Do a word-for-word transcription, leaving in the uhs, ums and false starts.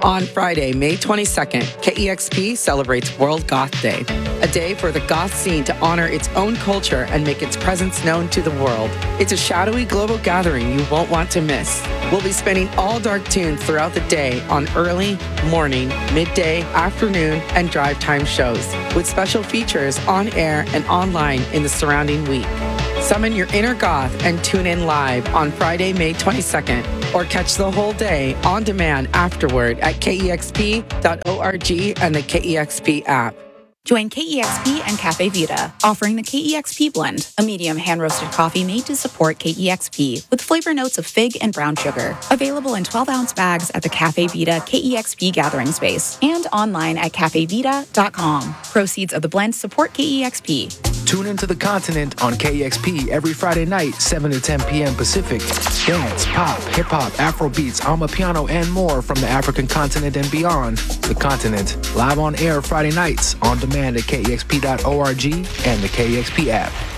On Friday, May twenty-second, K E X P celebrates World Goth Day, a day for the goth scene to honor its own culture and make its presence known to the world. It's a shadowy global gathering you won't want to miss. We'll be spinning all dark tunes throughout the day on early, morning, midday, afternoon, and drive time shows, with special features on air and online in the surrounding week. Summon your inner goth and tune in live on Friday, May twenty-second, or catch the whole day on demand afterward at K E X P dot org and the K E X P app. Join K E X P and Cafe Vita, offering the K E X P blend, a medium hand-roasted coffee made to support K E X P with flavor notes of fig and brown sugar. Available in twelve-ounce bags at the Cafe Vita K E X P gathering space and online at cafe vita dot com. Proceeds of the blend support K E X P. Tune into The Continent on K E X P every Friday night, seven to ten p.m. Pacific. Dance, pop, hip-hop, Afro beats, Amapiano, and more from the African continent and beyond. The Continent, live on air Friday nights, on demand at K E X P dot org and the K E X P app.